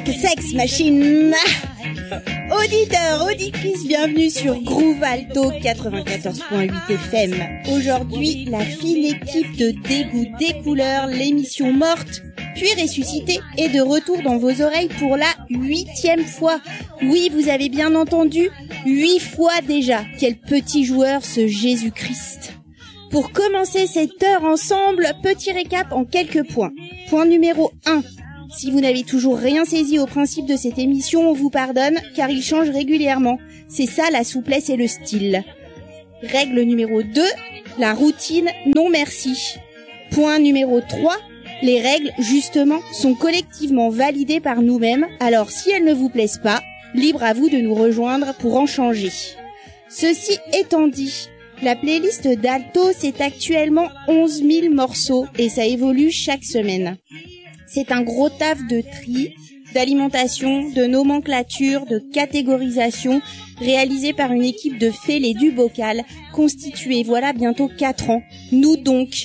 like a sex machine. Auditeurs, auditrices, bienvenue sur Groove Alto 94.8 FM. Aujourd'hui, la fine équipe de Dégoût des couleurs, l'émission morte, puis ressuscitée, est de retour dans vos oreilles pour la 8e fois. Oui, vous avez bien entendu, 8 fois déjà. Quel petit joueur ce Jésus-Christ. Pour commencer cette heure ensemble, petit récap en quelques points. Point numéro 1. Si vous n'avez toujours rien saisi au principe de cette émission, on vous pardonne, car il change régulièrement. C'est ça la souplesse et le style. Règle numéro 2, la routine, non merci. Point numéro 3, les règles, justement, sont collectivement validées par nous-mêmes, alors si elles ne vous plaisent pas, libre à vous de nous rejoindre pour en changer. Ceci étant dit, la playlist d'Alto, c'est actuellement 11 000 morceaux et ça évolue chaque semaine. C'est un gros taf de tri, d'alimentation, de nomenclature, de catégorisation, réalisé par une équipe de fêlés du bocal, constituée voilà bientôt 4 ans. Nous donc.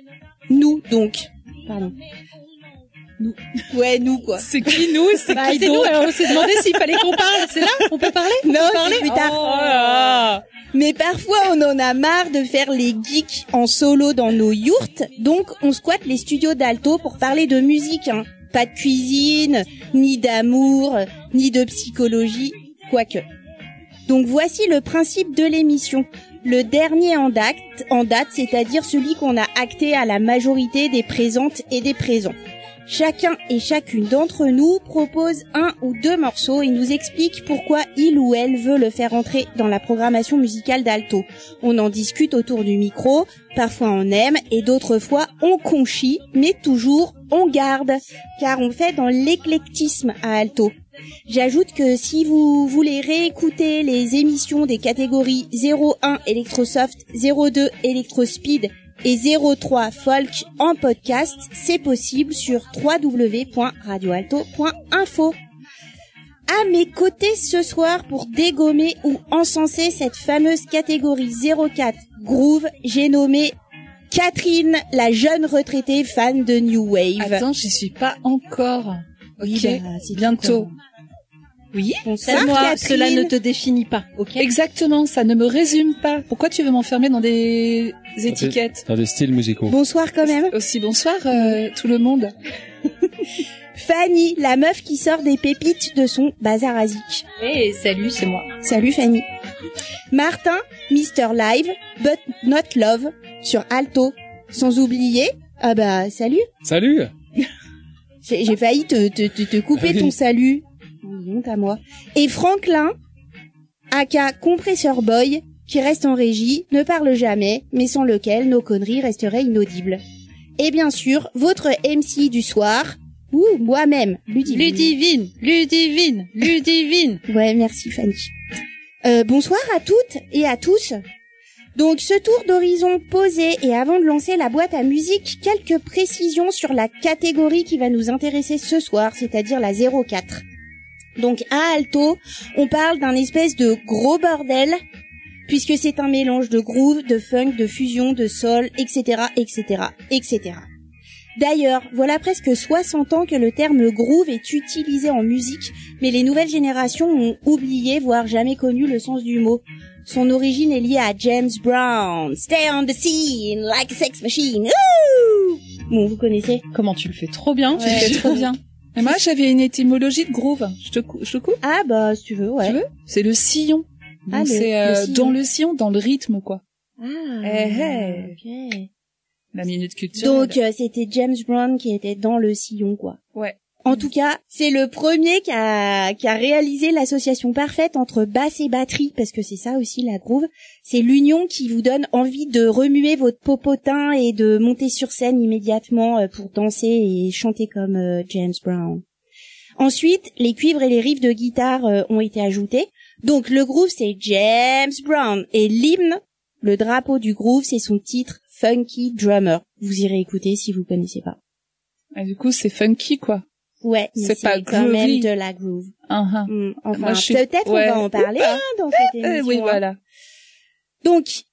Pardon. Nous. Ouais, nous quoi. C'est qui nous? C'est qui c'est donc? nous, alors on s'est demandé s'il fallait qu'on parle. C'est là? On peut parler? Non, c'est plus tard. Oh là. Mais parfois, on en a marre de faire les geeks en solo dans nos yourtes, donc on squatte les studios d'Alto pour parler de musique, hein. Pas de cuisine, ni d'amour, ni de psychologie, quoique. Donc voici le principe de l'émission. Le dernier en date, c'est-à-dire celui qu'on a acté à la majorité des présentes et des présents. Chacun et chacune d'entre nous propose un ou deux morceaux et nous explique pourquoi il ou elle veut le faire entrer dans la programmation musicale d'Alto. On en discute autour du micro, parfois on aime et d'autres fois on conchit, mais toujours on garde, car on fait dans l'éclectisme à Alto. J'ajoute que si vous voulez réécouter les émissions des catégories 01 Electrosoft, 02 Electrospeed et 03 Folk en podcast, c'est possible sur www.radioalto.info. À mes côtés ce soir pour dégommer ou encenser cette fameuse catégorie 04 Groove, j'ai nommé Catherine, la jeune retraitée fan de New Wave. Attends, j'y suis pas encore. Oui, Ok, c'est bientôt. Oui. Bonsoir, Moi, Catherine. cela ne te définit pas, ok? Exactement, ça ne me résume pas. Pourquoi tu veux m'enfermer dans des étiquettes? Dans des styles musicaux. Bonsoir quand même. Aussi bonsoir tout le monde. Fanny, la meuf qui sort des pépites de son bazarasique. Eh, salut, c'est moi. Salut Fanny. Martin, Mr. Live, But Not Love, sur Alto. Sans oublier, salut. Salut. J'ai failli te couper ton salut. Honte à moi. Et Franklin, aka Compressor Boy, qui reste en régie, ne parle jamais, mais sans lequel nos conneries resteraient inaudibles. Et bien sûr, votre MC du soir, moi-même, Ludivine. Ludivine. Ouais, merci Fanny. Bonsoir à toutes et à tous. Donc ce tour d'horizon posé et avant de lancer la boîte à musique, quelques précisions sur la catégorie qui va nous intéresser ce soir, c'est-à-dire la 04. Donc à Alto, on parle d'un espèce de gros bordel, puisque c'est un mélange de groove, de funk, de fusion, de soul, etc., etc., etc. D'ailleurs, voilà presque 60 ans que le terme groove est utilisé en musique, mais les nouvelles générations ont oublié, voire jamais connu le sens du mot. Son origine est liée à James Brown. Stay on the scene like a sex machine. Ouh! Bon, vous connaissez. Comment tu le fais trop bien. Tu fais trop bien. Et moi, j'avais une étymologie de groove. Je te coupe? Ah bah, si tu veux, ouais. Tu veux? C'est le sillon. Donc Ah, c'est le sillon. dans le sillon, dans le rythme, quoi. Ah, ok. La minute culturelle. Donc c'était James Brown qui était dans le sillon, quoi. Ouais. En tout cas, c'est le premier qui a réalisé l'association parfaite entre basse et batterie, parce que c'est ça aussi la groove. C'est l'union qui vous donne envie de remuer votre popotin et de monter sur scène immédiatement pour danser et chanter comme James Brown. Ensuite, les cuivres et les riffs de guitare ont été ajoutés. Donc le groove, c'est James Brown. Et l'hymne, le drapeau du groove, c'est son titre Funky Drummer. Vous irez écouter si vous connaissez pas. Et du coup, c'est funky, quoi. Ouais, mais C'est pas quand même groovy. de la groove. Uh-huh. Enfin, Moi, je suis- peut-être ouais. on va en parler Ou pas. dans cette émission. Oui, hein. voilà. Donc,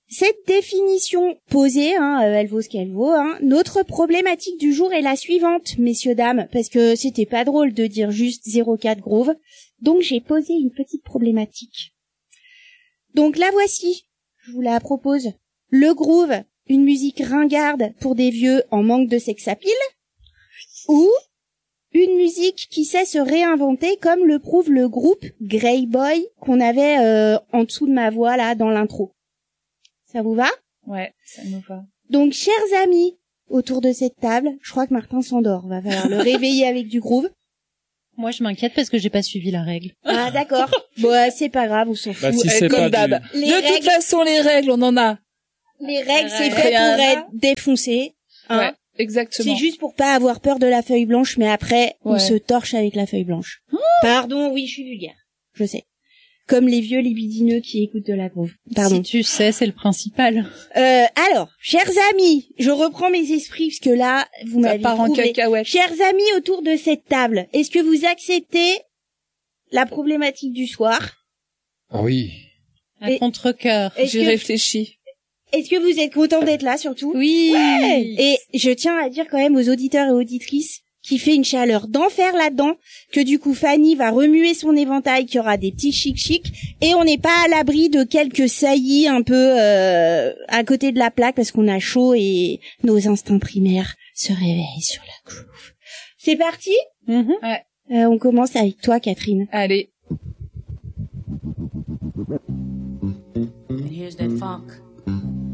cette définition posée, elle vaut ce qu'elle vaut. Notre problématique du jour est la suivante, messieurs, dames, parce que c'était pas drôle de dire juste 04 groove. Donc j'ai posé une petite problématique. Donc la voici, je vous la propose. Le groove, une musique ringarde pour des vieux en manque de sex appeal, ou une musique qui sait se réinventer comme le prouve le groupe Grey Boy qu'on avait en dessous de ma voix là dans l'intro. Ça vous va? Ouais, ça nous va. Donc chers amis, autour de cette table, je crois que Martin s'endort, va falloir le réveiller avec du groove. Moi, je m'inquiète parce que j'ai pas suivi la règle. Ah d'accord. Bon, c'est pas grave, on s'en fout. Bah, si c'est Comme pas d'hab. du... De toute façon, les règles, on en a. Les règles, c'est Ouais. fait pour Rien. être défoncé. Ouais, exactement. C'est juste pour pas avoir peur de la feuille blanche, mais après, on Ouais. se torche avec la feuille blanche. Pardon, oui, je suis vulgaire. Je sais. Comme les vieux libidineux qui écoutent de la groove. Pardon. Si tu sais, c'est le principal. Alors, chers amis, je reprends mes esprits, parce que là, vous Ça m'avez part en trouvé. cacahuète. Chers amis autour de cette table, est-ce que vous acceptez la problématique du soir? Ah oui. À Et- contre-cœur. Est-ce J'y que, réfléchis. est-ce que vous êtes contents d'être là, surtout? Oui. Et je tiens à dire quand même aux auditeurs et auditrices qui fait une chaleur d'enfer là-dedans, que du coup Fanny va remuer son éventail, qu'il y aura des petits chic-chic, et on n'est pas à l'abri de quelques saillies un peu à côté de la plaque parce qu'on a chaud et nos instincts primaires se réveillent sur la groove. C'est parti? Mhm. On commence avec toi, Catherine. Allez. And here's that funk.